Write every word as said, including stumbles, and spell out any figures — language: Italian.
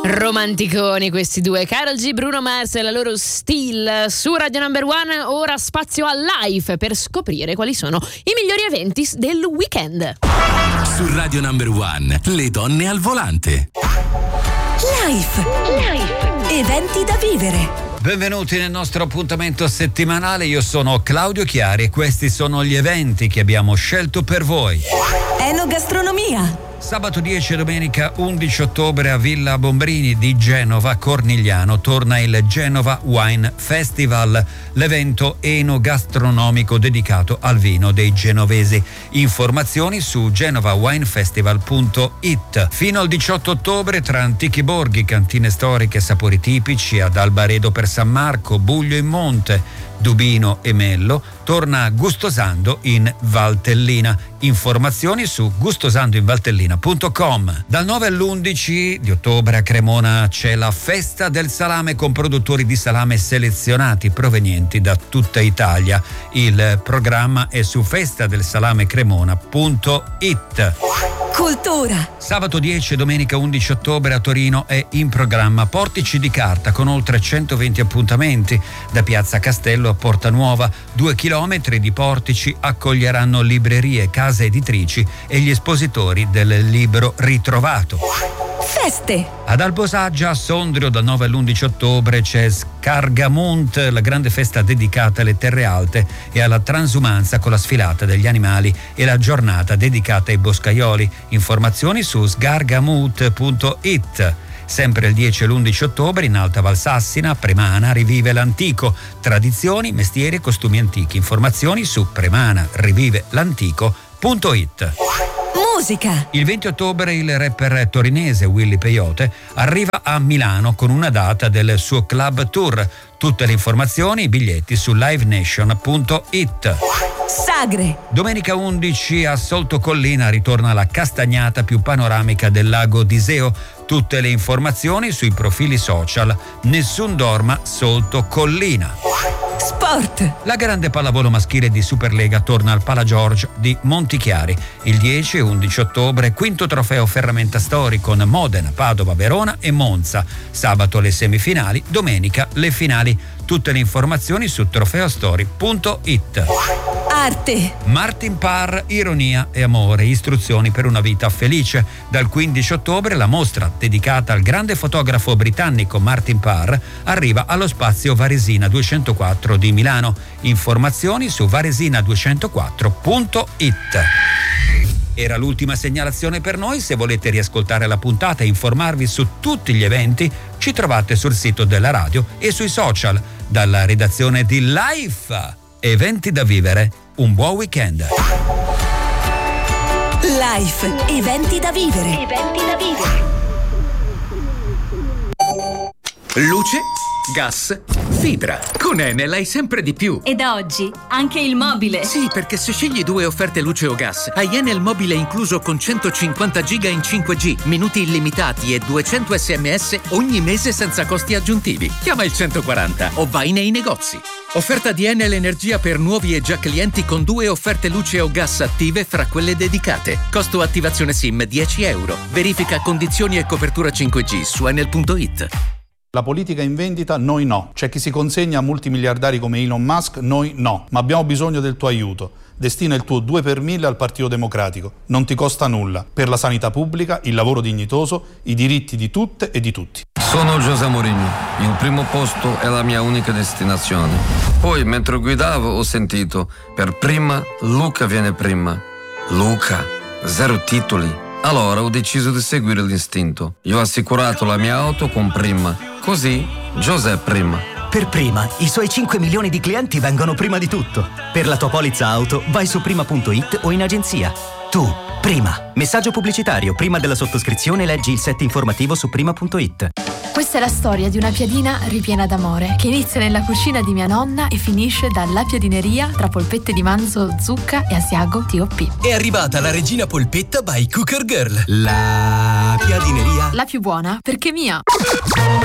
Romanticoni questi due, Karol G, Bruno Mars e la loro Still su Radio Number One. Ora spazio a live per scoprire quali sono i migliori eventi del weekend. Su Radio Number One, le donne al volante. Life, life, eventi da vivere. Benvenuti nel nostro appuntamento settimanale, io sono Claudio Chiari e questi sono gli eventi che abbiamo scelto per voi. Enogastronomia. Sabato dieci e domenica undici ottobre a Villa Bombrini di Genova Cornigliano torna il Genova Wine Festival, l'evento enogastronomico dedicato al vino dei genovesi. Informazioni su genova wine festival punto it. Fino al diciotto ottobre tra antichi borghi, cantine storiche, sapori tipici ad Albaredo per San Marco, Buglio in Monte, Dubino e Mello, torna Gustosando in Valtellina. Informazioni su gustosandoinvaltellina punto com. Dal nove all'undici di ottobre a Cremona c'è la Festa del Salame con produttori di salame selezionati provenienti da tutta Italia. Il programma è su festadelsalamecremona punto it. Cultura. Sabato dieci e domenica undici ottobre a Torino è in programma Portici di Carta con oltre centoventi appuntamenti. Da Piazza Castello a Porta Nuova, due chilometri di portici accoglieranno librerie, case editrici e gli espositori del libro ritrovato. Feste. Ad Albosaggia, a Sondrio, dal nove all'undici ottobre c'è Scargamunt, la grande festa dedicata alle terre alte e alla transumanza con la sfilata degli animali e la giornata dedicata ai boscaioli. Informazioni su sgargamut punto it. Sempre il dieci e l'undici ottobre in Alta Valsassina, Premana rivive l'antico, tradizioni, mestieri e costumi antichi. Informazioni su premana rivive l'antico punto it. Musica. Il venti ottobre il rapper torinese Willy Peyote arriva a Milano con una data del suo club tour. Tutte le informazioni e i biglietti su livenation punto it. Sagre. Domenica undici a Soltocollina ritorna la castagnata più panoramica del lago d'Iseo. Tutte le informazioni sui profili social Nessun Dorma Soltocollina. Sport. La grande pallavolo maschile di Superlega torna al Pala George di Montichiari. Il dieci e undici ottobre quinto trofeo Ferramenta Stori con Modena, Padova, Verona e Monza. Sabato le semifinali, domenica le finali. Tutte le informazioni su trofeostori punto it. Arte. Martin Parr, Ironia e amore, istruzioni per una vita felice. Dal quindici ottobre la mostra dedicata al grande fotografo britannico Martin Parr arriva allo spazio Varesina duecentoquattro di Milano. Informazioni su varesina duecentoquattro punto it. Era l'ultima segnalazione per noi. Se volete riascoltare la puntata e informarvi su tutti gli eventi, ci trovate sul sito della radio e sui social. Dalla redazione di Life, eventi da vivere, un buon weekend. Life, eventi da vivere. Eventi da vivere. Luce, gas, fibra. Con Enel hai sempre di più. E da oggi anche il mobile. Sì, perché se scegli due offerte luce o gas, hai Enel mobile incluso con centocinquanta giga in cinque G, minuti illimitati e duecento sms ogni mese senza costi aggiuntivi. Chiama il centoquaranta o vai nei negozi. Offerta di Enel Energia per nuovi e già clienti con due offerte luce o gas attive fra quelle dedicate. Costo attivazione SIM dieci euro. Verifica condizioni e copertura cinque G su enel punto it. La politica in vendita, noi no. C'è chi si consegna a multimiliardari come Elon Musk, noi no. Ma abbiamo bisogno del tuo aiuto. Destina il tuo due per mille al Partito Democratico. Non ti costa nulla. Per la sanità pubblica, il lavoro dignitoso, i diritti di tutte e di tutti. Sono José Mourinho. Il primo posto è la mia unica destinazione. Poi, mentre guidavo, ho sentito: per prima, Luca viene prima. Luca, zero titoli. Allora ho deciso di seguire l'istinto. Io ho assicurato la mia auto con Prima. Così, José Prima. Per Prima, i suoi cinque milioni di clienti vengono prima di tutto. Per la tua polizza auto, vai su prima punto it o in agenzia. Tu, Prima. Messaggio pubblicitario. Prima della sottoscrizione leggi il set informativo su prima punto it. Questa è la storia di una piadina ripiena d'amore che inizia nella cucina di mia nonna e finisce dalla piadineria tra polpette di manzo, zucca e asiago T O P. È arrivata la regina polpetta by Cooker Girl. La piadineria. La più buona perché mia.